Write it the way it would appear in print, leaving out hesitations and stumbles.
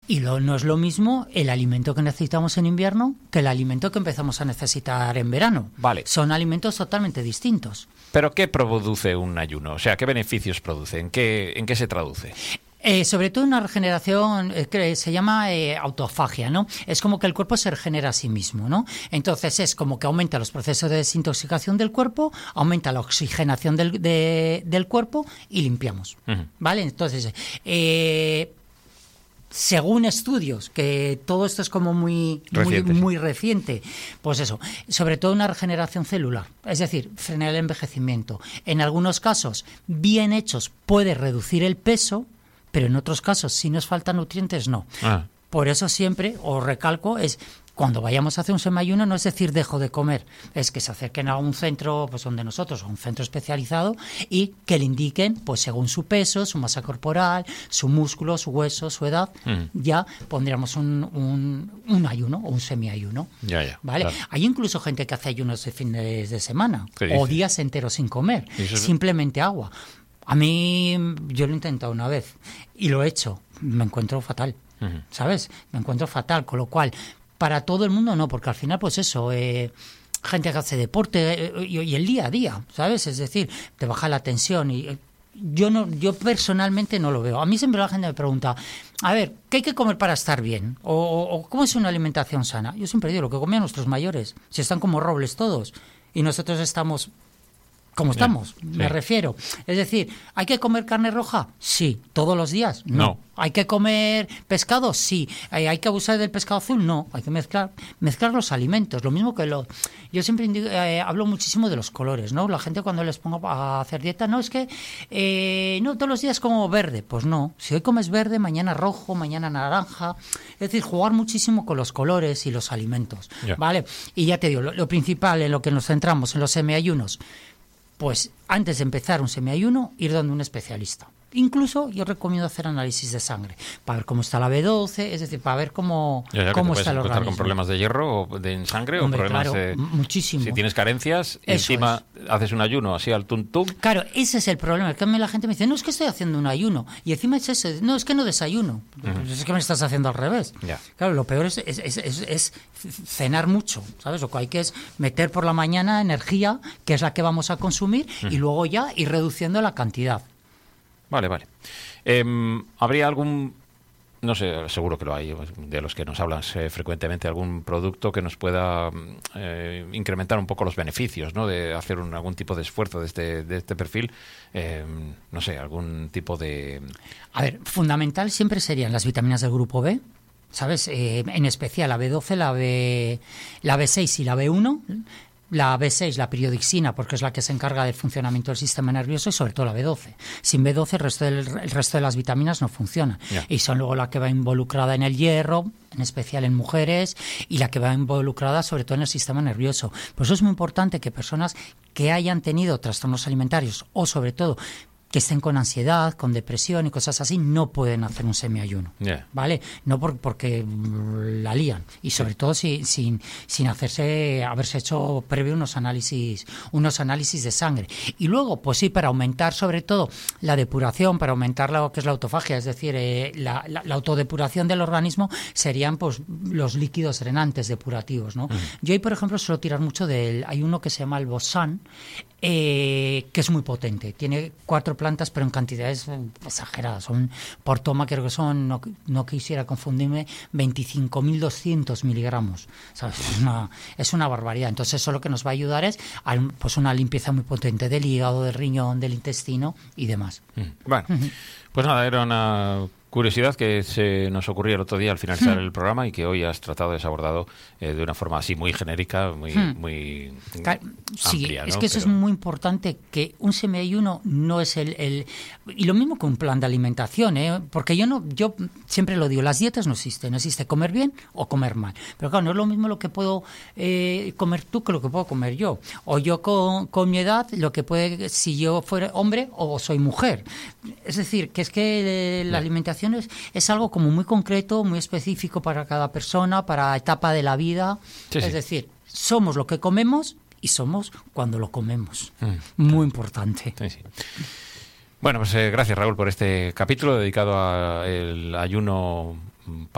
no es lo mismo el alimento que necesitamos en invierno que el alimento que empezamos a necesitar en verano. Vale. Son alimentos totalmente distintos. ¿Pero qué produce un ayuno? O sea, ¿qué beneficios produce? ¿En qué se traduce? Sobre todo una regeneración que se llama autofagia, ¿no? Es como que el cuerpo se regenera a sí mismo, ¿no? Entonces es como que aumenta los procesos de desintoxicación del cuerpo, aumenta la oxigenación del cuerpo y limpiamos, ¿vale? Entonces, según estudios, que todo esto es como muy reciente, pues eso, sobre todo una regeneración celular, es decir, frenar el envejecimiento. En algunos casos, bien hechos, puede reducir el peso, pero en otros casos, si nos faltan nutrientes, no. Por eso siempre, os recalco, es cuando vayamos a hacer un semiayuno, no es decir dejo de comer, es que se acerquen a un centro, pues donde nosotros, a un centro especializado, y que le indiquen, pues según su peso, su masa corporal, su músculo, su hueso, su edad, ya pondríamos un ayuno o un semiayuno. ¿Vale? Claro. Hay incluso gente que hace ayunos de fines de semana o días enteros sin comer, simplemente agua. A mí, yo lo he intentado una vez y lo he hecho. Me encuentro fatal, ¿sabes? Me encuentro fatal, con lo cual, para todo el mundo no, porque al final, pues eso, gente que hace deporte y el día a día, ¿sabes? Es decir, te baja la tensión y yo personalmente no lo veo. A mí siempre la gente me pregunta, a ver, ¿qué hay que comer para estar bien? O ¿cómo es una alimentación sana? Yo siempre digo lo que comían nuestros mayores, si están como robles todos y nosotros estamos como estamos, me refiero. Es decir, ¿hay que comer carne roja? Sí. ¿Todos los días? No. ¿Hay que comer pescado? Sí. ¿Hay que abusar del pescado azul? No. Hay que mezclar los alimentos. Lo mismo que yo siempre hablo muchísimo de los colores, ¿no? La gente cuando les pongo a hacer dieta, no, es que no, todos los días como verde. Pues no. Si hoy comes verde, mañana rojo, mañana naranja. Es decir, jugar muchísimo con los colores y los alimentos. ¿Vale? Y ya te digo, lo principal en lo que nos centramos, en los semiayunos, pues antes de empezar un semiayuno, ir donde un especialista. Incluso yo recomiendo hacer análisis de sangre para ver cómo está la B12, es decir, para ver cómo está el organismo. ¿Con problemas de hierro en sangre? Hombre, o problemas muchísimo. Si tienes carencias, y encima haces un ayuno así al tuntum. Claro, ese es el problema. Que la gente me dice, no, es que estoy haciendo un ayuno. Y encima es eso, no, es que no desayuno. Pues es que me estás haciendo al revés. Claro, lo peor es cenar mucho, ¿sabes? Lo que hay que es meter por la mañana energía, que es la que vamos a consumir, y luego ya ir reduciendo la cantidad. Vale. ¿Habría algún, no sé, seguro que lo hay, de los que nos hablas frecuentemente, algún producto que nos pueda incrementar un poco los beneficios, ¿no? De hacer algún tipo de esfuerzo de este perfil? No sé, algún tipo de... A ver, fundamental siempre serían las vitaminas del grupo B, ¿sabes? En especial la B12, la B6 y la B1. La B6, la periodixina, porque es la que se encarga del funcionamiento del sistema nervioso, y sobre todo la B12. Sin B12 el resto de las vitaminas no funcionan. Y son luego la que va involucrada en el hierro, en especial en mujeres, y la que va involucrada sobre todo en el sistema nervioso. Por eso es muy importante que personas que hayan tenido trastornos alimentarios o sobre todo que estén con ansiedad, con depresión y cosas así, no pueden hacer un semiayuno, ¿vale? No porque la lían, y sobre todo sin haberse hecho previo unos análisis de sangre. Y luego, pues sí, para aumentar sobre todo la depuración, para aumentar lo que es la autofagia, es decir, la autodepuración del organismo, serían pues los líquidos drenantes depurativos, ¿no? Yo hoy, por ejemplo, suelo tirar mucho hay uno que se llama el Bosan, que es muy potente, tiene 4 plantas pero en cantidades exageradas, por toma creo que son, no quisiera confundirme, 25.200 miligramos, ¿sabes? Es una barbaridad. Entonces eso lo que nos va a ayudar es pues una limpieza muy potente del hígado, del riñón, del intestino y demás. Bueno, pues nada, era una curiosidad que se nos ocurrió el otro día al finalizar el programa y que hoy has tratado de abordado de una forma así muy genérica, muy amplia, ¿no? Es que eso es muy importante, que un semiayuno no es y lo mismo que un plan de alimentación, porque yo siempre lo digo, las dietas no existe comer bien o comer mal, pero claro, no es lo mismo lo que puedo comer tú que lo que puedo comer yo, o yo con mi edad, lo que puede, si yo fuera hombre o soy mujer. Es decir, que es que la alimentación es algo como muy concreto, muy específico para cada persona, para etapa de la vida. Es decir, somos lo que comemos y somos cuando lo comemos. Muy importante. Bueno, pues gracias, Raúl, por este capítulo dedicado al ayuno